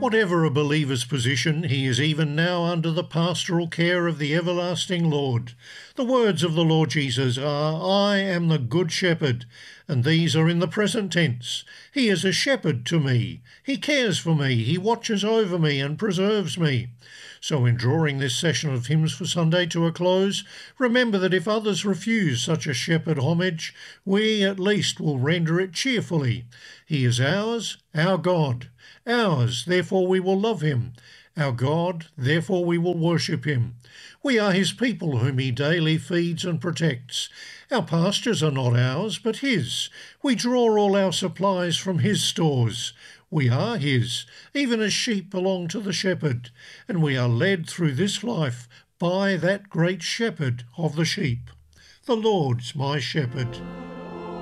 Whatever a believer's position, he is even now under the pastoral care of the everlasting Lord. The words of the Lord Jesus are, "I am the good shepherd," and these are in the present tense. He is a shepherd to me. He cares for me. He watches over me and preserves me. So in drawing this session of Hymns for Sunday to a close, remember that if others refuse such a shepherd homage, we at least will render it cheerfully. He is ours, our God. Ours, therefore we will love him. Our God, therefore we will worship him. We are his people whom he daily feeds and protects. Our pastures are not ours, but his. We draw all our supplies from his stores. We are his, even as sheep belong to the shepherd, and we are led through this life by that great shepherd of the sheep. The Lord's my shepherd.